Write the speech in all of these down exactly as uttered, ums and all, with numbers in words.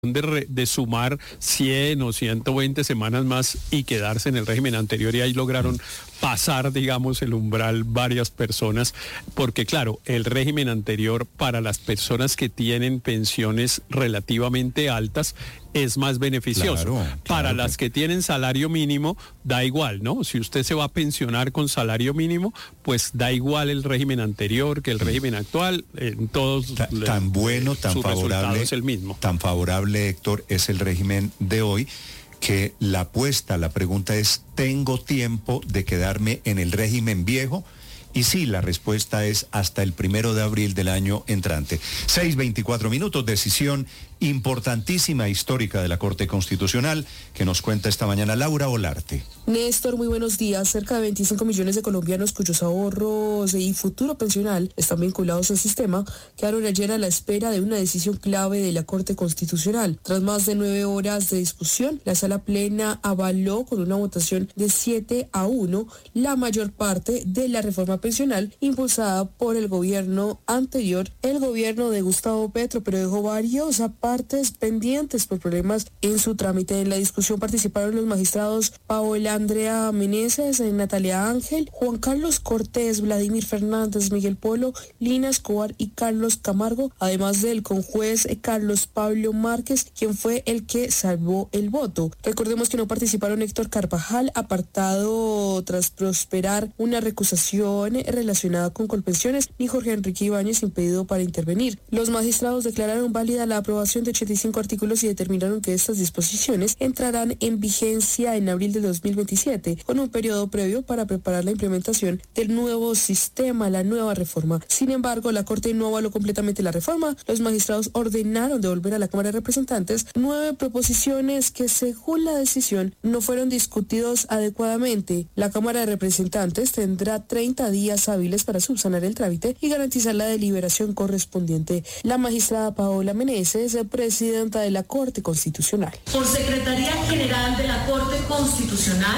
De, re, de sumar cien o ciento veinte semanas más y quedarse en el régimen anterior, y ahí lograron pasar, digamos, el umbral varias personas, porque claro, el régimen anterior para las personas que tienen pensiones relativamente altas es más beneficioso. Claro, claro. Para las que tienen salario mínimo, da igual, ¿no? Si usted se va a pensionar con salario mínimo, pues da igual el régimen anterior que el régimen actual, en todos. Ta, le, tan bueno, tan su favorable, es el mismo. Tan favorable, Héctor, es el régimen de hoy, que la apuesta, la pregunta es, ¿tengo tiempo de quedarme en el régimen viejo? Y sí, la respuesta es hasta el primero de abril del año entrante. seis veinticuatro minutos, decisión importantísima, histórica de la Corte Constitucional, que nos cuenta esta mañana Laura Olarte. Néstor, muy buenos días. Cerca de veinticinco millones de colombianos cuyos ahorros y futuro pensional están vinculados al sistema quedaron ayer a la espera de una decisión clave de la Corte Constitucional. Tras más de nueve horas de discusión, la sala plena avaló con una votación de siete a uno la mayor parte de la reforma pensional impulsada por el gobierno anterior, el gobierno de Gustavo Petro, pero dejó varios apartes pendientes por problemas en su trámite. En la discusión participaron los magistrados Paola Andrea Meneses, Natalia Ángel, Juan Carlos Cortés, Vladimir Fernández, Miguel Polo, Lina Escobar y Carlos Camargo, además del conjuez Carlos Pablo Márquez, quien fue el que salvó el voto. Recordemos que no participaron Héctor Carvajal, apartado tras prosperar una recusación relacionada con Colpensiones, ni Jorge Enrique Ibáñez, impedido para intervenir. Los magistrados declararon válida la aprobación de ochenta y cinco artículos y determinaron que estas disposiciones entrarán en vigencia en abril de dos mil veintisiete, con un periodo previo para preparar la implementación del nuevo sistema, la nueva reforma. Sin embargo, la Corte no avaló completamente la reforma. Los magistrados ordenaron devolver a la Cámara de Representantes nueve proposiciones que, según la decisión, no fueron discutidos adecuadamente. La Cámara de Representantes tendrá treinta días hábiles para subsanar el trámite y garantizar la deliberación correspondiente. La magistrada Paola Meneses, presidenta de la Corte Constitucional. Por Secretaría General de la Corte Constitucional,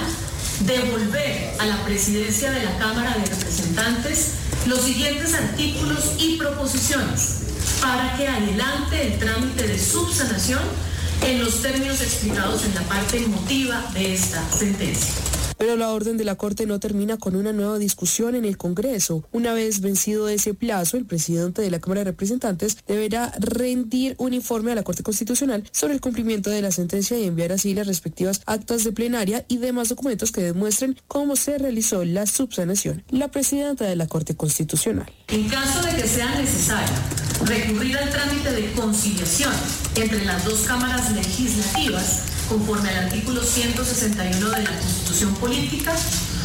devolver a la presidencia de la Cámara de Representantes los siguientes artículos y proposiciones para que adelante el trámite de subsanación en los términos explicados en la parte motiva de esta sentencia. Pero la orden de la Corte no termina con una nueva discusión en el Congreso. Una vez vencido ese plazo, el presidente de la Cámara de Representantes deberá rendir un informe a la Corte Constitucional sobre el cumplimiento de la sentencia y enviar así las respectivas actas de plenaria y demás documentos que demuestren cómo se realizó la subsanación. La presidenta de la Corte Constitucional. En caso de que sea necesario recurrir al trámite de conciliación entre las dos cámaras legislativas, conforme al artículo ciento sesenta y uno de la Constitución Política,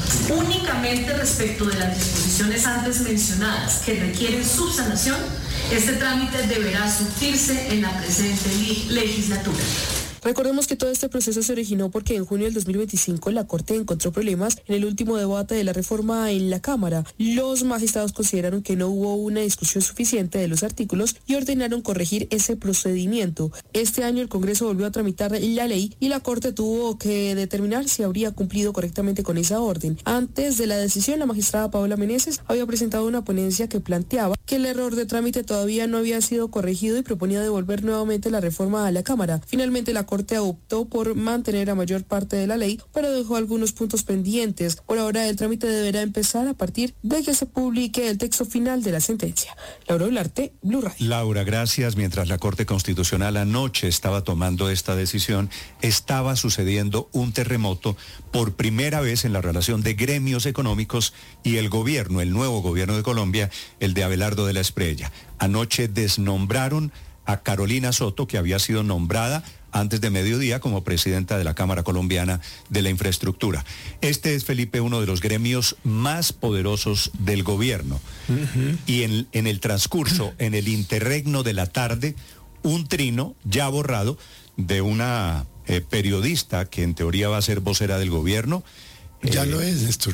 únicamente respecto de las disposiciones antes mencionadas que requieren subsanación, este trámite deberá surtirse en la presente legislatura. Recordemos que todo este proceso se originó porque en junio del dos mil veinticinco la Corte encontró problemas en el último debate de la reforma en la Cámara. Los magistrados consideraron que no hubo una discusión suficiente de los artículos y ordenaron corregir ese procedimiento. Este año el Congreso volvió a tramitar la ley y la Corte tuvo que determinar si habría cumplido correctamente con esa orden. Antes de la decisión, la magistrada Paola Meneses había presentado una ponencia que planteaba que el error de trámite todavía no había sido corregido y proponía devolver nuevamente la reforma a la Cámara. Finalmente, la Corte optó por mantener la mayor parte de la ley, pero dejó algunos puntos pendientes. Por ahora, el trámite deberá empezar a partir de que se publique el texto final de la sentencia. Laura Olarte, Blue Radio. Laura, gracias. Mientras la Corte Constitucional anoche estaba tomando esta decisión, estaba sucediendo un terremoto por primera vez en la relación de gremios económicos y el gobierno, el nuevo gobierno de Colombia, el de Abelardo de la Espriella. Anoche desnombraron a Carolina Soto, que había sido nombrada antes de mediodía como presidenta de la Cámara Colombiana de la Infraestructura. Este es, Felipe, uno de los gremios más poderosos del gobierno. Uh-huh. Y en, en el transcurso, en el interregno de la tarde, un trino ya borrado de una eh, periodista que en teoría va a ser vocera del gobierno. Ya eh, lo es, Néstor.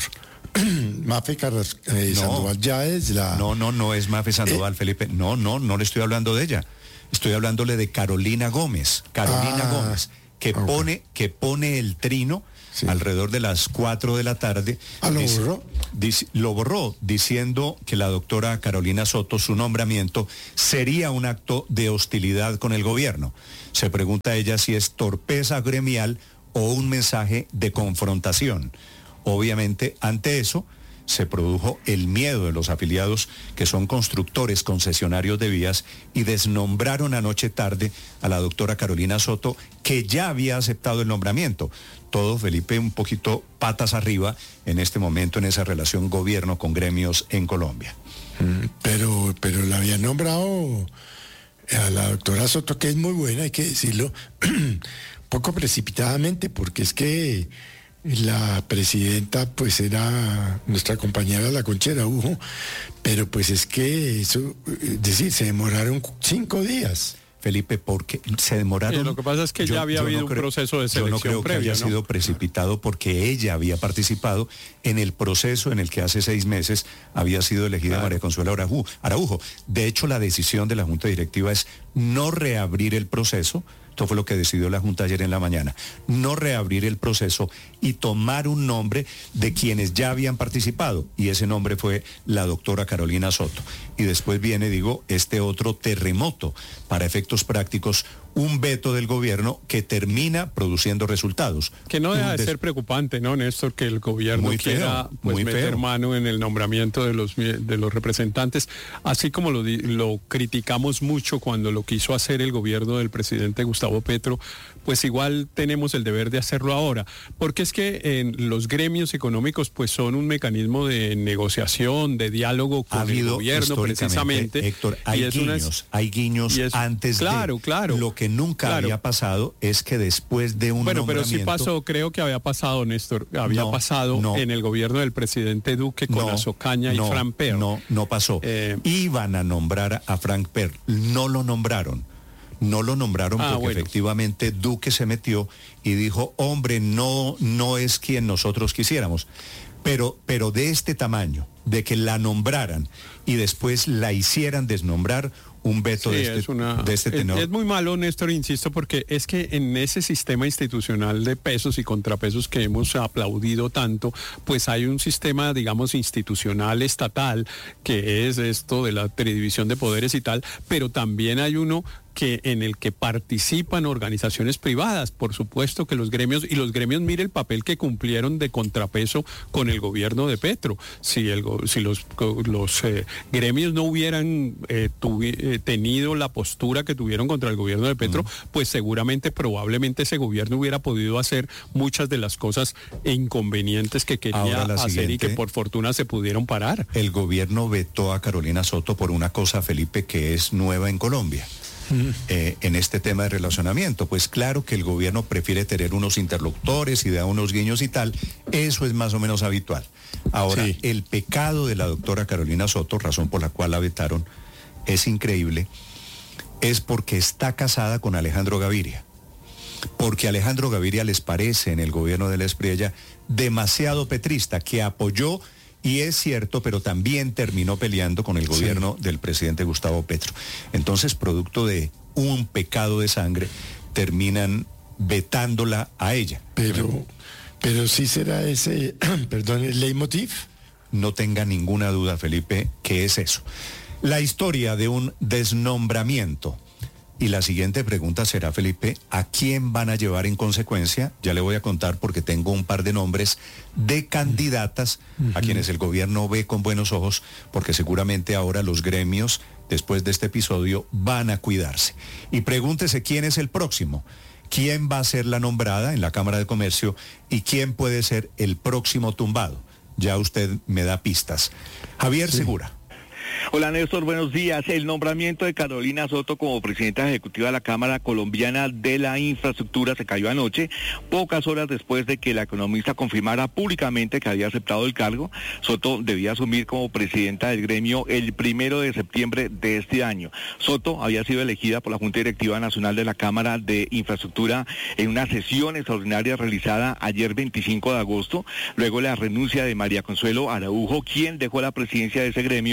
Mafe Carras, eh, no, Sandoval ya es la... No, no, no es Mafe Sandoval, eh, Felipe. No, no, no le estoy hablando de ella. Estoy hablándole de Carolina Gómez, Carolina ah, Gómez, que okay. pone, que pone el trino sí. alrededor de las cuatro de la tarde. ¿Ah, lo dice, borró? Dice, lo borró diciendo que la doctora Carolina Soto, su nombramiento, sería un acto de hostilidad con el gobierno. Se pregunta ella si es torpeza gremial o un mensaje de confrontación. Obviamente, ante eso, se produjo el miedo de los afiliados que son constructores concesionarios de vías y desnombraron anoche tarde a la doctora Carolina Soto, que ya había aceptado el nombramiento. Todo, Felipe, un poquito patas arriba en este momento en esa relación gobierno con gremios en Colombia. Pero, pero la había nombrado a la doctora Soto, que es muy buena, hay que decirlo, poco precipitadamente, porque es que la presidenta pues era nuestra compañera la Concha Araujo, pero pues es que eso, es decir, se demoraron cinco días. Felipe, porque se demoraron. Sí, lo que pasa es que yo, ya había habido no un creo, proceso de selección Yo no creo previo, que haya ¿no? sido precipitado porque ella había participado en el proceso en el que hace seis meses había sido elegida claro. María Consuelo Araujo. Araujo. De hecho, la decisión de la Junta Directiva es no reabrir el proceso. Esto fue lo que decidió la Junta ayer en la mañana. No reabrir el proceso y tomar un nombre de quienes ya habían participado. Y ese nombre fue la doctora Carolina Soto. Y después viene, digo, este otro terremoto. Para efectos prácticos, un veto del gobierno que termina produciendo resultados. Que no deja de ser preocupante, ¿no, Néstor? Que el gobierno muy quiera feo, pues, meter feo. mano en el nombramiento de los, de los representantes, así como lo, lo criticamos mucho cuando lo quiso hacer el gobierno del presidente Gustavo Petro, pues igual tenemos el deber de hacerlo ahora, porque es que en los gremios económicos pues son un mecanismo de negociación, de diálogo con ha el gobierno precisamente. Héctor, hay y es guiños, unas, hay guiños es, antes claro, de claro, lo que nunca claro. había pasado es que después de un bueno, nombramiento... pero sí pasó, creo que había pasado, Néstor, había no, pasado no. en el gobierno del presidente Duque con no, Azocaña no, y Frank Perl. No, no pasó. Eh, Iban a nombrar a Frank Perl, no lo nombraron. No lo nombraron ah, porque bueno. efectivamente Duque se metió y dijo, hombre, no, no es quien nosotros quisiéramos. Pero, pero de este tamaño, de que la nombraran y después la hicieran desnombrar, un veto sí, de, este, es una, de este tenor. Es, es muy malo, Néstor, insisto, porque es que en ese sistema institucional de pesos y contrapesos que hemos aplaudido tanto, pues hay un sistema, digamos, institucional, estatal, que es esto de la tridivisión de poderes y tal, pero también hay uno que en el que participan organizaciones privadas, por supuesto que los gremios, y los gremios, mire el papel que cumplieron de contrapeso con el gobierno de Petro. Si, el, si los, los eh, gremios no hubieran eh, tuvi, eh, tenido la postura que tuvieron contra el gobierno de Petro, mm. pues seguramente, probablemente ese gobierno hubiera podido hacer muchas de las cosas inconvenientes que quería hacer siguiente, y que por fortuna se pudieron parar. El gobierno vetó a Carolina Soto por una cosa, Felipe, que es nueva en Colombia. Eh, en este tema de relacionamiento, pues claro que el gobierno prefiere tener unos interlocutores y da unos guiños y tal, eso es más o menos habitual. Ahora, sí. el pecado de la doctora Carolina Soto, razón por la cual la vetaron, es increíble, es porque está casada con Alejandro Gaviria, porque Alejandro Gaviria les parece en el gobierno de la Espriella demasiado petrista, que apoyó. Y es cierto, pero también terminó peleando con el gobierno sí. del presidente Gustavo Petro. Entonces, producto de un pecado de sangre, terminan vetándola a ella. Pero, pero sí será ese, perdón, el leitmotiv. No tenga ninguna duda, Felipe, que es eso. La historia de un desnombramiento. Y la siguiente pregunta será, Felipe, ¿a quién van a llevar en consecuencia? Ya le voy a contar porque tengo un par de nombres de candidatas uh-huh. a quienes el gobierno ve con buenos ojos, porque seguramente ahora los gremios, después de este episodio, van a cuidarse. Y pregúntese quién es el próximo, quién va a ser la nombrada en la Cámara de Comercio y quién puede ser el próximo tumbado. Ya usted me da pistas. Javier sí. Segura. Hola Néstor, buenos días. El nombramiento de Carolina Soto como presidenta ejecutiva de la Cámara Colombiana de la Infraestructura se cayó anoche, pocas horas después de que la economista confirmara públicamente que había aceptado el cargo. Soto debía asumir como presidenta del gremio el primero de septiembre de este año. Soto había sido elegida por la Junta Directiva Nacional de la Cámara de Infraestructura en una sesión extraordinaria realizada ayer veinticinco de agosto, luego la renuncia de María Consuelo Araujo, quien dejó la presidencia de ese gremio para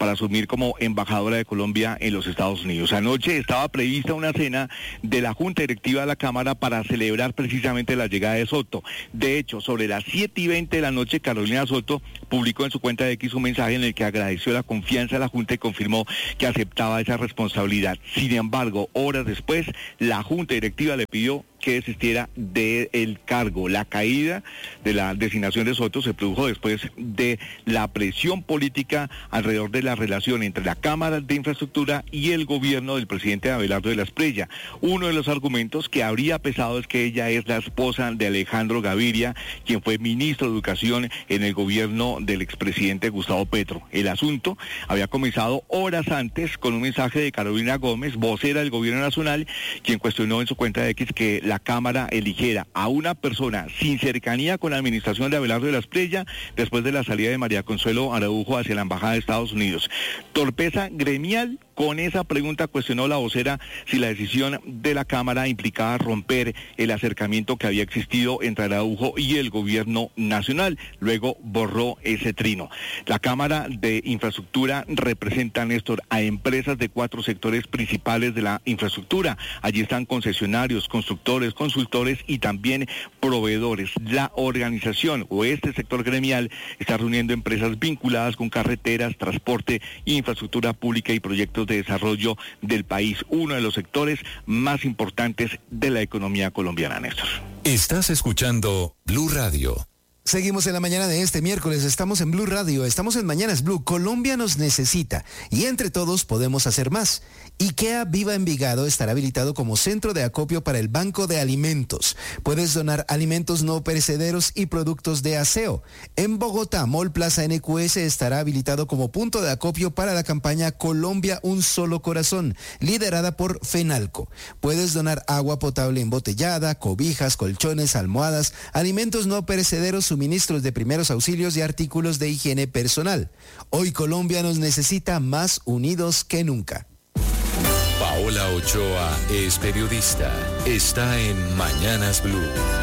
para asumir como embajadora de Colombia en los Estados Unidos. Anoche estaba prevista una cena de la Junta Directiva de la Cámara para celebrar precisamente la llegada de Soto. De hecho, sobre las siete y veinte de la noche, Carolina Soto publicó en su cuenta de X un mensaje en el que agradeció la confianza de la Junta y confirmó que aceptaba esa responsabilidad. Sin embargo, horas después, la Junta Directiva le pidió que desistiera del cargo. La caída de la designación de Soto se produjo después de la presión política alrededor de la relación entre la Cámara de Infraestructura y el gobierno del presidente Abelardo de la Espriella. Uno de los argumentos que habría pesado es que ella es la esposa de Alejandro Gaviria, quien fue ministro de Educación en el gobierno del expresidente Gustavo Petro. El asunto había comenzado horas antes con un mensaje de Carolina Gómez, vocera del gobierno nacional, quien cuestionó en su cuenta de X que la Cámara eligiera a una persona sin cercanía con la administración de Abelardo de la Espriella después de la salida de María Consuelo Araujo hacia la Embajada de Estados Unidos. Torpeza gremial. Con esa pregunta cuestionó la vocera si la decisión de la Cámara implicaba romper el acercamiento que había existido entre Araujo y el gobierno nacional. Luego borró ese trino. La Cámara de Infraestructura representa, Néstor, a empresas de cuatro sectores principales de la infraestructura. Allí están concesionarios, constructores, consultores y también proveedores. La organización o este sector gremial está reuniendo empresas vinculadas con carreteras, transporte, infraestructura pública y proyectos de desarrollo del país, uno de los sectores más importantes de la economía colombiana, Néstor. Estás escuchando Blue Radio. Seguimos en la mañana de este miércoles, estamos en Blue Radio, estamos en Mañanas Blue. Colombia nos necesita y entre todos podemos hacer más. IKEA Viva Envigado estará habilitado como centro de acopio para el Banco de Alimentos. Puedes donar alimentos no perecederos y productos de aseo. En Bogotá, Mall Plaza N Q S estará habilitado como punto de acopio para la campaña Colombia Un Solo Corazón, liderada por FENALCO. Puedes donar agua potable embotellada, cobijas, colchones, almohadas, alimentos no perecederos, suministros de primeros auxilios y artículos de higiene personal. Hoy Colombia nos necesita más unidos que nunca. Paola Ochoa es periodista. Está en Mañanas Blue.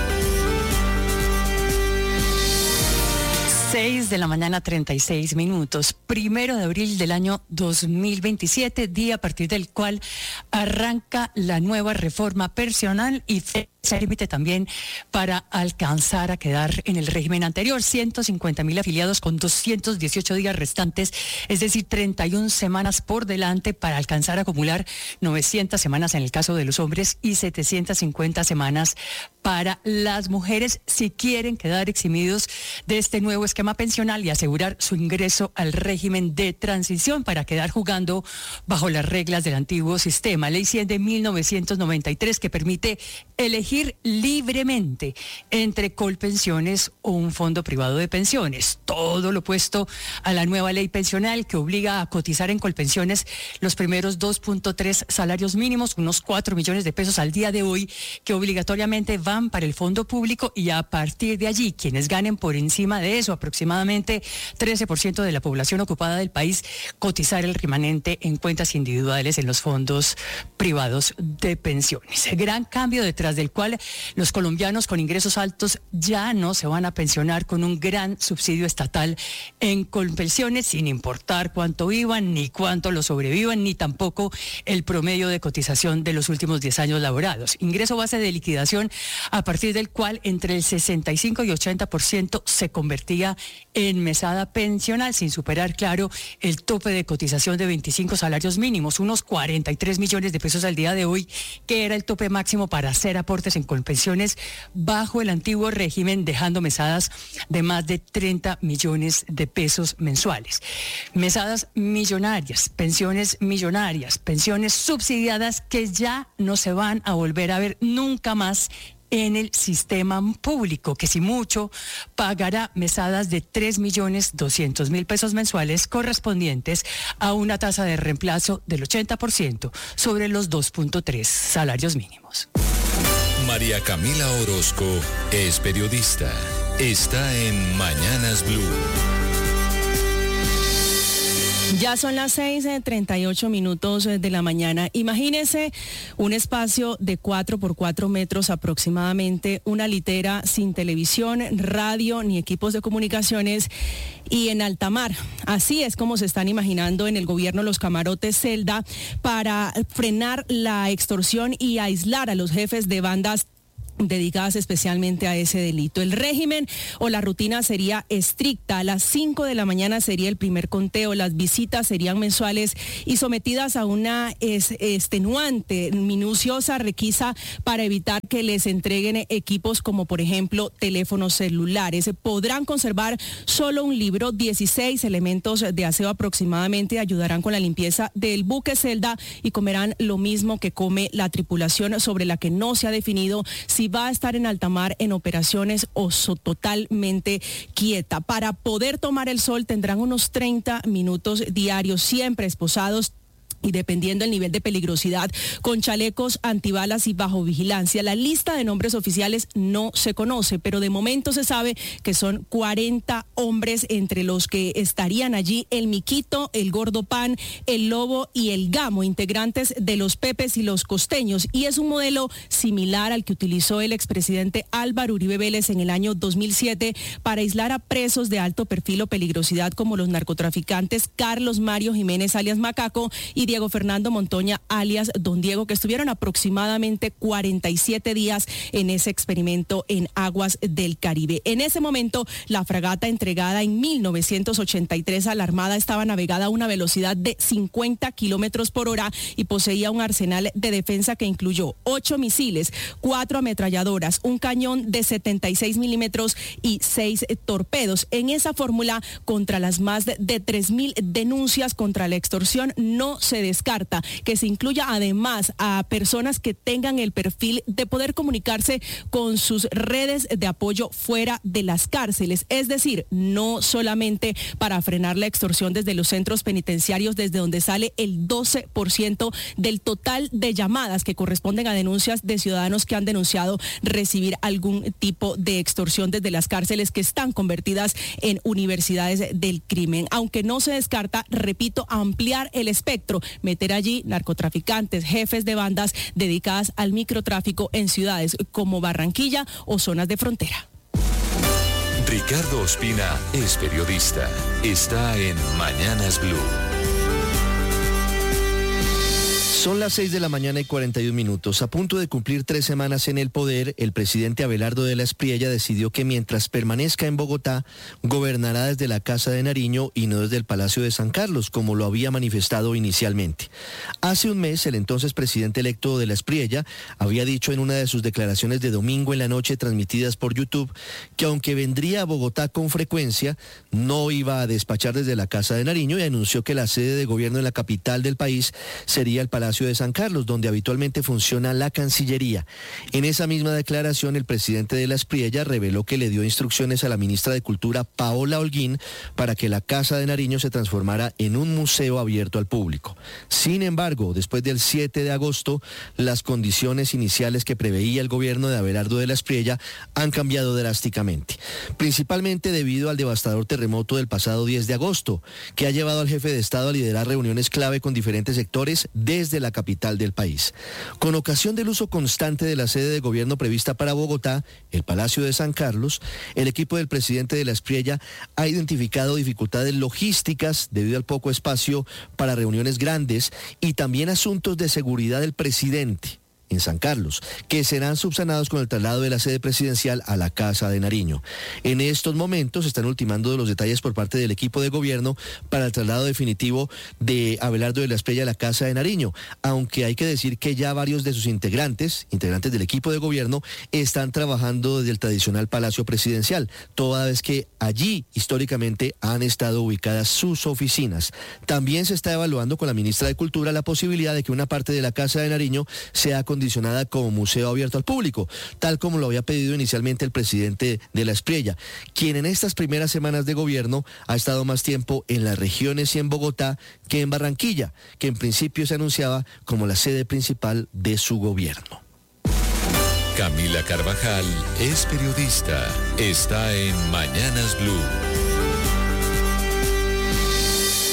seis de la mañana, treinta y seis minutos. Primero de abril del año dos mil veintisiete, día a partir del cual arranca la nueva reforma personal y fecha límite también para alcanzar a quedar en el régimen anterior. ciento cincuenta mil afiliados con doscientos dieciocho días restantes, es decir, treinta y una semanas por delante para alcanzar a acumular novecientas semanas en el caso de los hombres y setecientas cincuenta semanas para las mujeres si quieren quedar eximidos de este nuevo esquema pensional y asegurar su ingreso al régimen de transición para quedar jugando bajo las reglas del antiguo sistema. Ley cien de mil novecientos noventa y tres que permite elegir libremente entre Colpensiones o un fondo privado de pensiones. Todo lo opuesto a la nueva ley pensional que obliga a cotizar en Colpensiones los primeros dos punto tres salarios mínimos, unos cuatro millones de pesos al día de hoy, que obligatoriamente van para el fondo público y a partir de allí quienes ganen por encima de eso, aproximadamente trece por ciento de la población ocupada del país, cotizar el remanente en cuentas individuales en los fondos privados de pensiones. Gran cambio detrás del cual los colombianos con ingresos altos ya no se van a pensionar con un gran subsidio estatal en Colpensiones, sin importar cuánto vivan, ni cuánto lo sobrevivan, ni tampoco el promedio de cotización de los últimos diez años laborados. Ingreso base de liquidación a partir del cual entre el sesenta y cinco y ochenta por ciento se convertía en mesada pensional, sin superar, claro, el tope de cotización de veinticinco salarios mínimos, unos cuarenta y tres millones de pesos al día de hoy, que era el tope máximo para hacer aportes en Colpensiones bajo el antiguo régimen, dejando mesadas de más de treinta millones de pesos mensuales. Mesadas millonarias, pensiones millonarias, pensiones subsidiadas que ya no se van a volver a ver nunca más en el sistema público, que si mucho pagará mesadas de tres millones doscientos mil pesos mensuales correspondientes a una tasa de reemplazo del ochenta por ciento sobre los dos punto tres salarios mínimos. María Camila Orozco es periodista. Está en Mañanas Blue. Ya son las seis treinta y ocho minutos de la mañana. Imagínese un espacio de cuatro por cuatro metros aproximadamente, una litera sin televisión, radio ni equipos de comunicaciones y en alta mar. Así es como se están imaginando en el gobierno los camarotes Celda para frenar la extorsión y aislar a los jefes de bandas dedicadas especialmente a ese delito. El régimen o la rutina sería estricta. A las cinco de la mañana sería el primer conteo. Las visitas serían mensuales y sometidas a una es, extenuante, minuciosa requisa para evitar que les entreguen equipos como, por ejemplo, teléfonos celulares. Podrán conservar solo un libro. dieciséis elementos de aseo aproximadamente ayudarán con la limpieza del buque Celda y comerán lo mismo que come la tripulación, sobre la que no se ha definido si va a estar en alta mar en operaciones o so, totalmente quieta. Para poder tomar el sol tendrán unos treinta minutos diarios, siempre esposados y dependiendo del nivel de peligrosidad, con chalecos antibalas y bajo vigilancia. La lista de nombres oficiales no se conoce, pero de momento se sabe que son cuarenta hombres, entre los que estarían allí el Miquito, el Gordo Pan, el Lobo y el Gamo, integrantes de los Pepes y los Costeños, y es un modelo similar al que utilizó el expresidente Álvaro Uribe Vélez en el año dos mil siete para aislar a presos de alto perfil o peligrosidad como los narcotraficantes Carlos Mario Jiménez alias Macaco y Diego Fernando Montoña alias Don Diego, que estuvieron aproximadamente cuarenta y siete días en ese experimento en aguas del Caribe. En ese momento, la fragata entregada en mil novecientos ochenta y tres a la Armada estaba navegada a una velocidad de cincuenta kilómetros por hora y poseía un arsenal de defensa que incluyó ocho misiles, cuatro ametralladoras, un cañón de setenta y seis milímetros y seis torpedos. En esa fórmula, contra las más de tres mil denuncias contra la extorsión, no se descarta que se incluya además a personas que tengan el perfil de poder comunicarse con sus redes de apoyo fuera de las cárceles, es decir, no solamente para frenar la extorsión desde los centros penitenciarios, desde donde sale el doce por ciento del total de llamadas que corresponden a denuncias de ciudadanos que han denunciado recibir algún tipo de extorsión desde las cárceles que están convertidas en universidades del crimen. Aunque no se descarta, repito, ampliar el espectro, meter allí narcotraficantes, jefes de bandas dedicadas al microtráfico en ciudades como Barranquilla o zonas de frontera. Ricardo Ospina es periodista. Está en Mañanas Blue. Son las seis de la mañana y cuarenta y un minutos. A punto de cumplir tres semanas en el poder, el presidente Abelardo de la Espriella decidió que mientras permanezca en Bogotá, gobernará desde la Casa de Nariño y no desde el Palacio de San Carlos, como lo había manifestado inicialmente. Hace un mes, el entonces presidente electo de la Espriella había dicho en una de sus declaraciones de domingo en la noche transmitidas por YouTube que aunque vendría a Bogotá con frecuencia, no iba a despachar desde la Casa de Nariño y anunció que la sede de gobierno en la capital del país sería el Palacio de San Carlos, donde habitualmente funciona la Cancillería. En esa misma declaración, el presidente de la Espriella reveló que le dio instrucciones a la ministra de Cultura, Paola Holguín, para que la Casa de Nariño se transformara en un museo abierto al público. Sin embargo, después del siete de agosto, las condiciones iniciales que preveía el gobierno de Abelardo de la Espriella han cambiado drásticamente, principalmente debido al devastador terremoto del pasado diez de agosto, que ha llevado al jefe de Estado a liderar reuniones clave con diferentes sectores desde la capital del país. Con ocasión del uso constante de la sede de gobierno prevista para Bogotá, el Palacio de San Carlos, el equipo del presidente de la Espriella ha identificado dificultades logísticas debido al poco espacio para reuniones grandes y también asuntos de seguridad del presidente en San Carlos, que serán subsanados con el traslado de la sede presidencial a la Casa de Nariño. En estos momentos se están ultimando los detalles por parte del equipo de gobierno para el traslado definitivo de Abelardo de la Espriella a la Casa de Nariño, aunque hay que decir que ya varios de sus integrantes, integrantes del equipo de gobierno, están trabajando desde el tradicional Palacio Presidencial, toda vez que allí históricamente han estado ubicadas sus oficinas. También se está evaluando con la ministra de Cultura la posibilidad de que una parte de la Casa de Nariño sea condicionada como museo abierto al público, tal como lo había pedido inicialmente el presidente de la Espriella, quien en estas primeras semanas de gobierno ha estado más tiempo en las regiones y en Bogotá que en Barranquilla, que en principio se anunciaba como la sede principal de su gobierno. Camila Carvajal es periodista. Está en Mañanas Blue.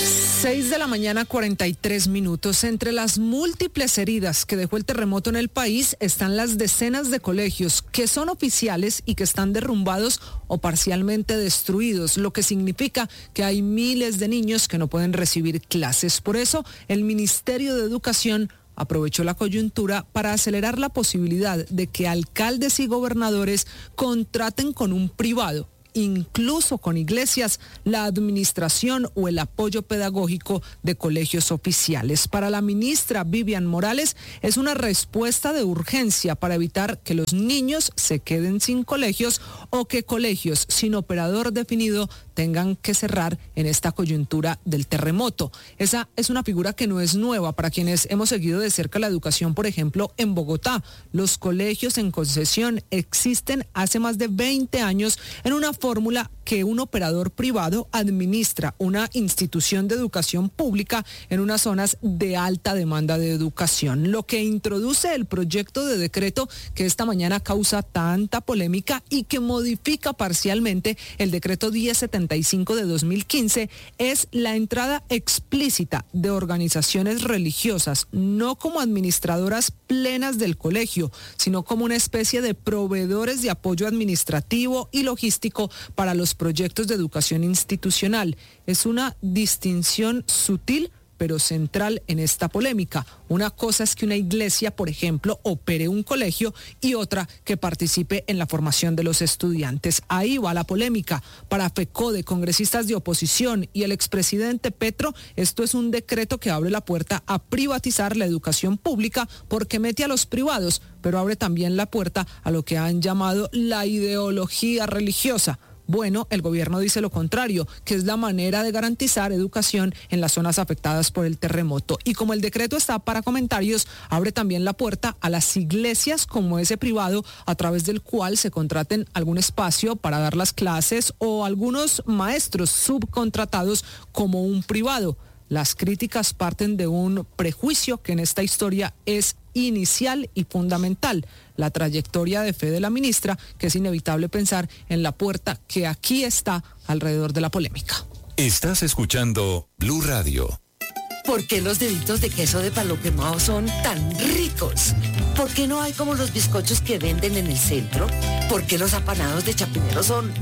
seis de la mañana, cuarenta y tres minutos. Entre las múltiples heridas que dejó el terremoto en el país están las decenas de colegios que son oficiales y que están derrumbados o parcialmente destruidos, lo que significa que hay miles de niños que no pueden recibir clases. Por eso, el Ministerio de Educación aprovechó la coyuntura para acelerar la posibilidad de que alcaldes y gobernadores contraten con un privado, incluso con iglesias, la administración o el apoyo pedagógico de colegios oficiales. Para la ministra Vivian Morales, es una respuesta de urgencia para evitar que los niños se queden sin colegios o que colegios sin operador definido tengan que cerrar en esta coyuntura del terremoto. Esa es una figura que no es nueva para quienes hemos seguido de cerca la educación, por ejemplo, en Bogotá. Los colegios en concesión existen hace más de veinte años en una fórmula que un operador privado administra una institución de educación pública en unas zonas de alta demanda de educación. Lo que introduce el proyecto de decreto que esta mañana causa tanta polémica y que modifica parcialmente el decreto diez setenta y cinco de dos mil quince es la entrada explícita de organizaciones religiosas, no como administradoras plenas del colegio, sino como una especie de proveedores de apoyo administrativo y logístico para los proyectos de educación institucional. Es una distinción sutil pero central en esta polémica. Una cosa es que una iglesia, por ejemplo, opere un colegio y otra que participe en la formación de los estudiantes. Ahí va la polémica. Para FECODE, congresistas de oposición y el expresidente Petro, esto es un decreto que abre la puerta a privatizar la educación pública porque mete a los privados, pero abre también la puerta a lo que han llamado la ideología religiosa. Bueno, el gobierno dice lo contrario, que es la manera de garantizar educación en las zonas afectadas por el terremoto. Y como el decreto está para comentarios, abre también la puerta a las iglesias como ese privado a través del cual se contraten algún espacio para dar las clases o algunos maestros subcontratados como un privado. Las críticas parten de un prejuicio que en esta historia es inicial y fundamental, la trayectoria de fe de la ministra, que es inevitable pensar en la puerta que aquí está alrededor de la polémica. Estás escuchando Blue Radio. ¿Por qué los deditos de queso de palo quemado son tan ricos? ¿Por qué no hay como los bizcochos que venden en el centro? ¿Por qué los apanados de Chapinero son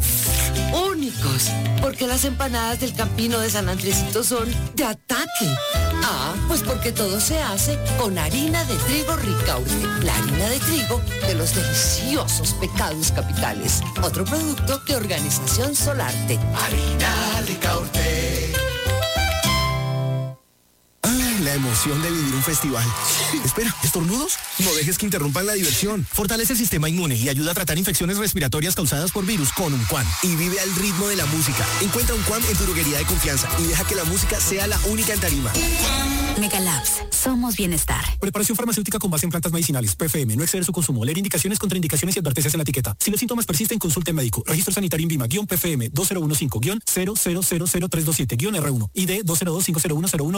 únicos? ¿Por qué las empanadas del Campino de San Andresito son de ataque? Ah, pues porque todo se hace con harina de trigo Ricaurte, la harina de trigo de los deliciosos pecados capitales. Otro producto de Organización Solarte. Harina Ricaurte. La emoción de vivir un festival. Espera, ¿estornudos? No dejes que interrumpan la diversión. Fortalece el sistema inmune y ayuda a tratar infecciones respiratorias causadas por virus con Unquam. Y vive al ritmo de la música. Encuentra Unquam en tu droguería de confianza y deja que la música sea la única en tarima. Megalabs, somos bienestar. Preparación farmacéutica con base en plantas medicinales. P F M, no exceder su consumo. Leer indicaciones, contraindicaciones y advertencias en la etiqueta. Si los síntomas persisten, consulte al médico. Registro sanitario INVIMA, guión P F M dos cero uno cinco, guión cero cero cero cero tres dos siete, guión R uno. I D dos cero dos cinco cero uno cero uno